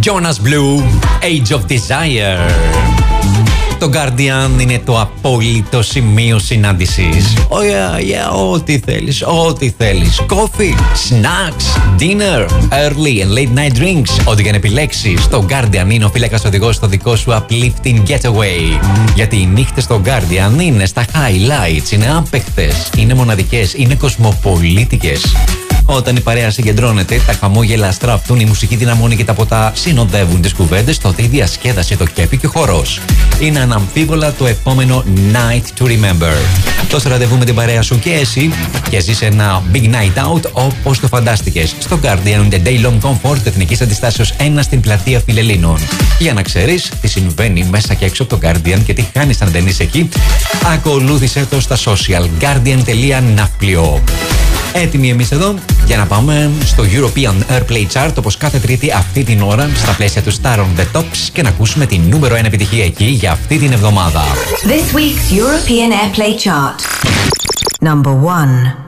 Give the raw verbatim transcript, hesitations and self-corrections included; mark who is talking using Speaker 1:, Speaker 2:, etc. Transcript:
Speaker 1: Jonas Blue, Age of Desire. Το Guardian είναι το απόλυτο σημείο συνάντησης. Oh yeah, yeah, ό,τι θέλεις, ό,τι θέλεις. Coffee, snacks, dinner, early and late night drinks. Ό,τι και αν επιλέξεις, το Guardian είναι ο φύλακας οδηγός στο δικό σου uplifting getaway. Γιατί οι νύχτες στο Guardian είναι στα highlights, είναι άπαικτες, είναι μοναδικές, είναι κοσμοπολίτικες. Όταν η παρέα συγκεντρώνεται, τα χαμόγελα στραφτούν, η μουσική δυναμώνει και τα ποτά συνοδεύουν τις κουβέντες, τότε η διασκέδαση, το κέφι και ο χορός είναι αναμφίβολα το επόμενο Night to Remember. Τόσο ραντεβού με την παρέα σου και εσύ και ζεις ένα big night out όπως το φαντάστηκες. Στο Guardian The Day Long Comfort Εθνικής Αντιστάσεως ένα στην πλατεία Φιλελλήνων. Για να ξέρεις τι συμβαίνει μέσα και έξω από το Guardian και τι χάνεις αν δεν είσαι εκεί, ακολούθησε το στα social guardian τελεία navplio. Έτοιμοι εμείς εδώ για να πάμε στο European Airplay Chart όπως κάθε Τρίτη αυτή την ώρα στα πλαίσια του Star on the Tops και να ακούσουμε την νούμερο ένα επιτυχία εκεί για αυτή την εβδομάδα.
Speaker 2: This week's European Airplay Chart. Number one.